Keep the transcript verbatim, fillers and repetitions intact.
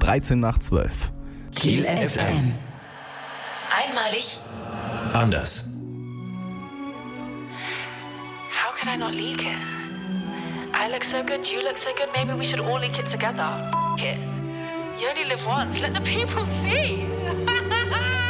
dreizehn nach zwölf. Kiel F M. Einmalig. Anders. How could I not leak it? I look so good, you look so good, maybe we should all leak it together. F it. You only live once, let the people see.